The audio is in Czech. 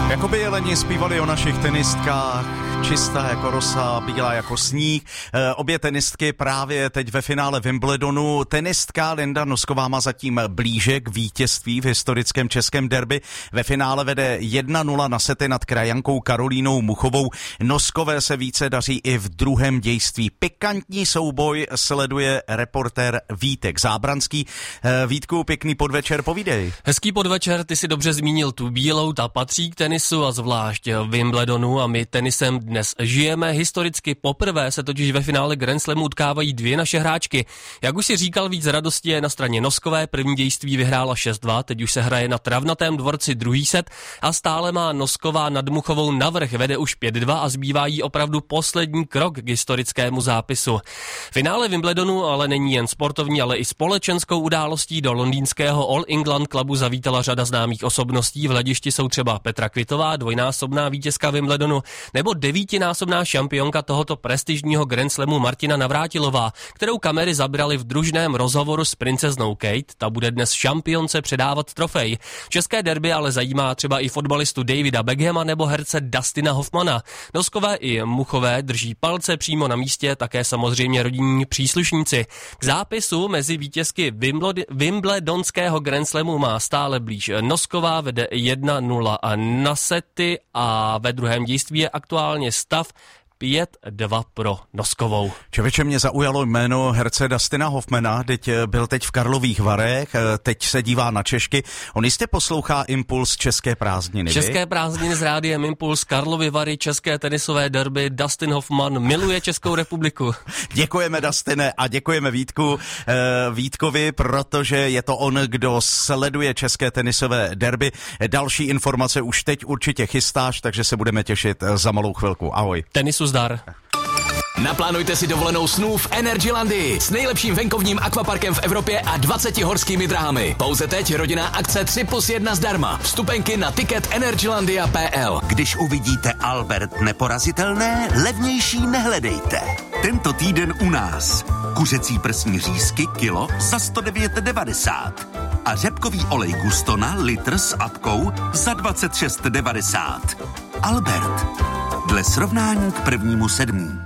Jakoby jeleni zpívali o našich tenistkách, čistá jako rosa, bílá jako sníh. Obě tenistky právě teď ve finále Wimbledonu. Tenistka Linda Nosková má zatím blíže k vítězství v historickém českém derby. Ve finále vede 1-0 na sety nad krajankou Karolínou Muchovou. Noskové se více daří i v druhém dějství. Pikantní souboj sleduje reportér Vítek Zábranský. Vítku, pěkný podvečer, povídej. Hezký podvečer, ty si dobře zmínil tu bílou, ta patří k tenisu a zvlášť Wimbledonu a my tenisem dnes žijeme. Historicky poprvé se totiž ve finále Grand Slamu utkávají dvě naše hráčky. Jak už si říkal, víc radosti je na straně Noskové, první dějství vyhrála 6-2, teď už se hraje na Travnatém dvorci druhý set a stále má Nosková nad Muchovou navrch, vede už 5-2 a zbývá jí opravdu poslední krok k historickému zápisu. Finále Wimbledonu ale není jen sportovní, ale i společenskou událostí. Do londýnského All England Clubu zavítala řada známých osobností. V hledišti jsou třeba Petra Kvitová, dvojnásobná vítězka Wimbledonu, nebo 9násobná šampionka tohoto prestižního Grand Slamu Martina Navrátilová, kterou kamery zabrali v družném rozhovoru s princeznou Kate. Ta bude dnes šampionce předávat trofej. České derby ale zajímá třeba i fotbalistu Davida Beckhama nebo herce Dustina Hoffmana. Noskové i Muchové drží palce přímo na místě, také samozřejmě rodinní příslušníci. K zápisu mezi vítězky Wimbledonského Grand Slamu má stále blíž Nosková, vede 1-0 na sety a ve druhém dějství je aktuálně stav 5-2 pro Noskovou. Člověče, mě zaujalo jméno herce Dustina Hoffmana, byl teď v Karlových Varech, teď se dívá na Češky. On jistě poslouchá Impuls České prázdniny, České prázdniny s rádiem Impuls, Karlovy Vary, české tenisové derby, Dustin Hoffman miluje Českou republiku. Děkujeme, Dustine, a děkujeme Vítkovi, protože je to on, kdo sleduje české tenisové derby. Další informace už teď určitě chystáš, takže se budeme těšit za malou chvilku. Ahoj. Tenisu zdar. Naplánujte si dovolenou snů v Energylandii s nejlepším venkovním akvaparkem v Evropě a 20 horskými dráhami. Pouze teď rodinná akce 3+1 zdarma. Vstupenky na ticket energylandia.pl. Když uvidíte Albert neporazitelné, levnější nehledejte. Tento týden u nás. Kuřecí prsní řízky kilo za 109,90 a řepkový olej Gustona litr s apkou za 26,90. Albert. Dle srovnání k 1.7.